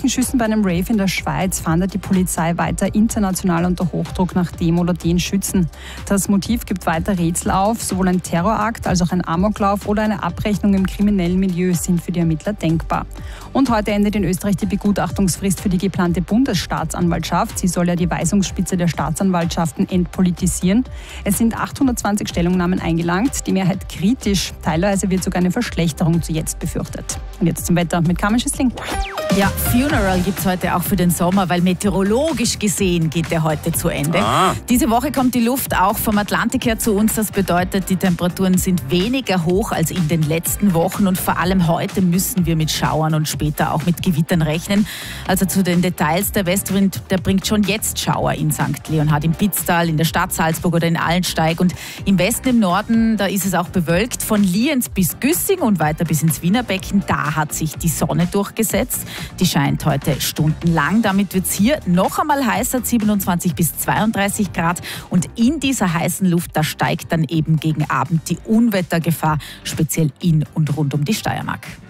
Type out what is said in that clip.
Schüssen bei einem Rave in der Schweiz fahndet die Polizei weiter international unter Hochdruck nach dem oder den Schützen. Das Motiv gibt weiter Rätsel auf. Sowohl ein Terrorakt als auch ein Amoklauf oder eine Abrechnung im kriminellen Milieu sind für die Ermittler denkbar. Und heute endet in Österreich die Begutachtungsfrist für die geplante Bundesstaatsanwaltschaft. Sie soll ja die Weisungsspitze der Staatsanwaltschaften entpolitisieren. Es sind 820 Stellungnahmen eingelangt, die Mehrheit kritisch. Teilweise wird sogar eine Verschlechterung zu jetzt befürchtet. Und jetzt zum Wetter mit Carmen Schüssling. Ja, Funeral gibt es heute auch für den Sommer, weil meteorologisch gesehen geht der heute zu Ende. Diese Woche kommt die Luft auch vom Atlantik her zu uns. Das bedeutet, die Temperaturen sind weniger hoch als in den letzten Wochen und vor allem heute müssen wir mit Schauern und später auch mit Gewittern rechnen. Also zu den Details, der Westwind, der bringt schon jetzt Schauer in St. Leonhard, im Pitztal, in der Stadt Salzburg oder in Allensteig. Und im Westen, im Norden, da ist es auch bewölkt. Von Lienz bis Güssing und weiter bis ins Wienerbecken, da hat sich die Sonne durchgesetzt. Die scheint heute stundenlang. Damit wird es hier noch einmal heißer, 27 bis 32 Grad. Und in dieser heißen Luft, da steigt dann eben gegen Abend die Unwettergefahr, speziell in und rund um die Steiermark.